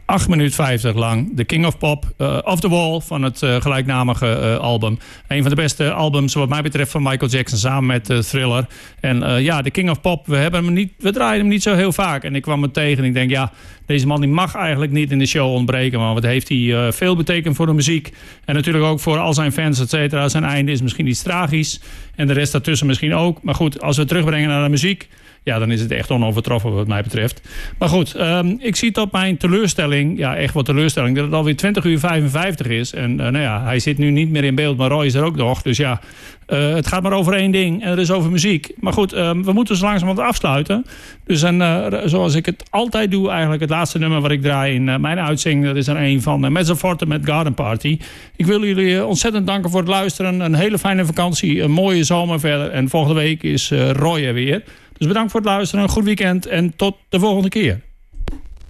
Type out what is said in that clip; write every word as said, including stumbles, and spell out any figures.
acht minuten vijftig lang. The King of Pop, uh, Off the Wall van het uh, gelijknamige uh, album. Een van de beste albums wat mij betreft van Michael Jackson samen met uh, Thriller. En uh, ja, The King of Pop, we, hebben hem niet, we draaien hem niet zo heel vaak. En ik kwam hem tegen en ik denk, ja, deze man die mag eigenlijk niet in de show ontbreken. Want wat heeft hij uh, veel betekend voor de muziek. En natuurlijk ook voor al zijn fans, et cetera. Zijn einde is misschien iets tragisch. En de rest daartussen misschien ook. Maar goed, als we het terugbrengen naar de muziek, ja, dan is het echt onovertroffen wat mij betreft. Maar goed, um, ik zie tot mijn teleurstelling, ja, echt wat teleurstelling, dat het alweer twintig uur vijfenvijftig is. En uh, nou ja, hij zit nu niet meer in beeld, maar Roy is er ook nog. Dus ja, uh, het gaat maar over één ding en dat is over muziek. Maar goed, um, we moeten zo langzamerhand afsluiten. Dus en, uh, zoals ik het altijd doe, eigenlijk het laatste nummer wat ik draai in uh, mijn uitzending, dat is er een van uh, Mezzo Forte met Garden Party. Ik wil jullie uh, ontzettend danken voor het luisteren. Een hele fijne vakantie, een mooie zomer verder. En volgende week is uh, Roy er weer. Dus bedankt voor het luisteren, een goed weekend en tot de volgende keer.